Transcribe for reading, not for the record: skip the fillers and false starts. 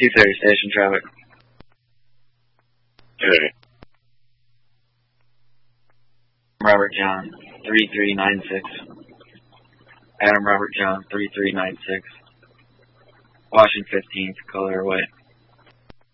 230 station traffic. Okay. Robert John, 3396. Adam Robert John, 3396. Washington 15th, color white.